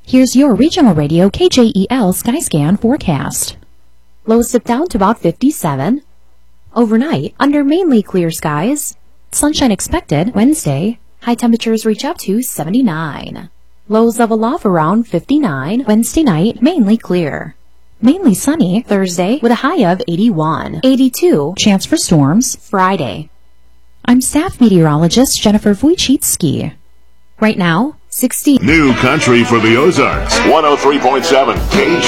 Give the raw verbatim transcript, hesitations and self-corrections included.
Here's your regional radio K J E L Skyscan forecast. Lows dip down to about fifty-seven. Overnight, under mainly clear skies. Sunshine expected Wednesday. High temperatures reach up to seventy-nine. Lows level off around fifty-nine. Wednesday night, mainly clear. Mainly sunny Thursday with a high of eighty-one. eighty-two. Chance for storms Friday. I'm staff meteorologist Jennifer Wojcicki. Right now, sixty. New country for the Ozarks. one oh three point seven K J